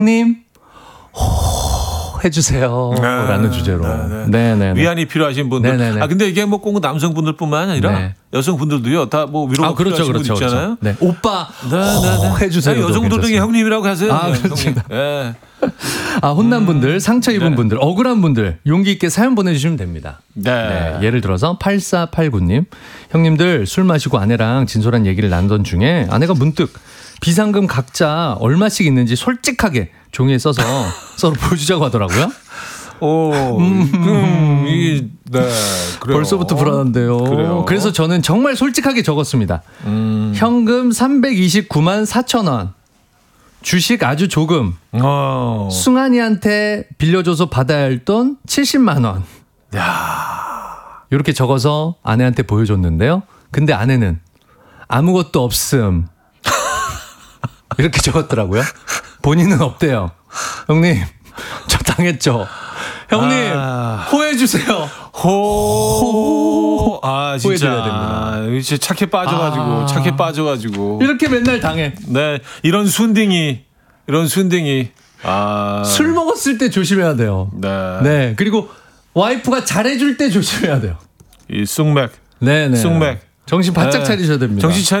님 해주세요. 라는 주제로. 네네. 위안이 필요하신 분들. 네네네. 근데 이게 뭐 꼭 남성분들뿐만 아니라 네. 여성분들도요. 다 뭐 위로가 그렇죠, 필요하신 그렇죠, 분 있잖아요. 그렇죠. 네. 오빠 해주세요. 여성분들 중에 형님이라고 하세요. 그렇습니다. 네. 혼난 분들, 상처 입은 분들, 억울한 분들 용기 있게 사연 보내주시면 됩니다. 네. 예를 들어서 8489님. 형님들 술 마시고 아내랑 진솔한 얘기를 나누던 중에 아내가 문득 비상금 각자 얼마씩 있는지 솔직하게 종이에 써서 서로 보여주자고 하더라고요. 네, 그래요. 벌써부터 불안한데요. 그래요. 그래서 저는 정말 솔직하게 적었습니다. 현금 329만 4천 원. 주식 아주 조금. 승환이한테 빌려줘서 받아야 할 돈 70만 원. 이렇게 적어서 아내한테 보여줬는데요. 근데 아내는 아무것도 없음. 이렇게 적었더라고요. 본인은 없대요. 형님, 저 당했죠. 형님, 호해주세요. 진짜. 호해줘야 됩니다. 진짜 착해 빠져가지고. 이렇게 맨날 당해. 네, 이런 순딩이. 술 먹었을 때 조심해야 돼요. 네. 그리고 와이프가 잘해줄 때 조심해야 돼요. 이 쑥맥. 네네. 쑥맥. 정신 바짝 차리셔야 됩니다. 정신